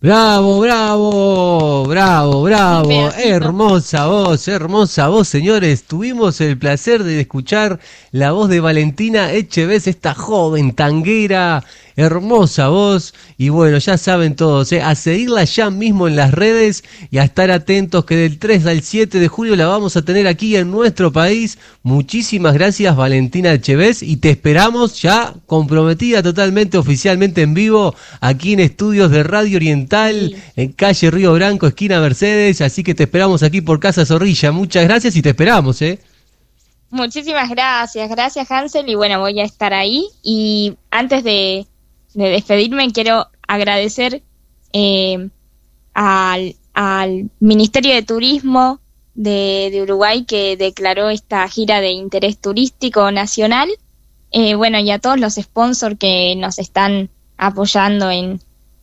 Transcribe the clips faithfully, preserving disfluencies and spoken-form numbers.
Bravo, bravo, bravo, bravo, hermosa voz, hermosa voz, señores. Tuvimos el placer de escuchar la voz de Valentina Echevez, esta joven tanguera, hermosa voz. Y bueno, ya saben todos, ¿eh? A seguirla ya mismo en las redes y a estar atentos que del tres al siete de julio la vamos a tener aquí en nuestro país. Muchísimas gracias, Valentina Echevez, y te esperamos ya comprometida totalmente, oficialmente en vivo, aquí en Estudios de Radio Oriental, sí, en calle Río Branco, esquina Mercedes. Así que te esperamos aquí por Casa Zorrilla. Muchas gracias y te esperamos, ¿eh? Muchísimas gracias, gracias Hansel, y bueno, voy a estar ahí. Y antes de, de despedirme, quiero agradecer eh, al, al Ministerio de Turismo de, de Uruguay, que declaró esta gira de interés turístico nacional, eh, bueno, y a todos los sponsors que nos están apoyando en,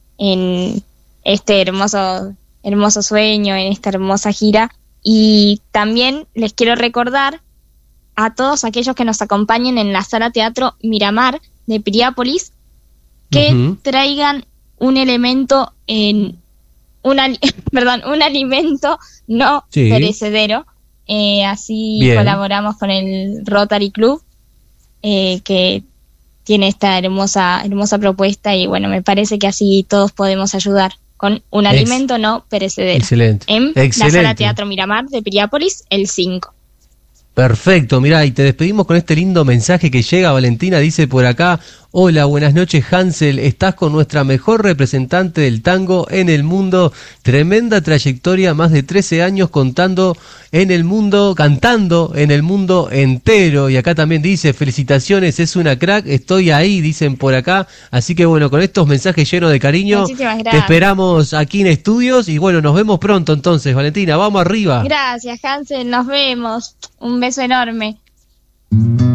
en este hermoso, hermoso sueño, en esta hermosa gira. Y también les quiero recordar a todos aquellos que nos acompañen en la Sala Teatro Miramar de Piriápolis que uh-huh. traigan un elemento en un ali- perdón, un alimento no sí. perecedero. Eh, así Bien. Colaboramos con el Rotary Club, eh, que tiene esta hermosa hermosa propuesta, y bueno, me parece que así todos podemos ayudar con un Ex- alimento no perecedero. Excelente. En Excelente. la Sala Teatro Miramar de Piriápolis el cinco. Perfecto, mirá, y te despedimos con este lindo mensaje que llega. Valentina dice por acá: hola, buenas noches Hansel, estás con nuestra mejor representante del tango en el mundo, tremenda trayectoria, más de trece años contando en el mundo, cantando en el mundo entero. Y acá también dice: felicitaciones, es una crack, estoy ahí, dicen por acá. Así que bueno, con estos mensajes llenos de cariño, te esperamos aquí en Estudios, y bueno, nos vemos pronto entonces, Valentina, vamos arriba. Gracias Hansel, nos vemos, un beso enorme.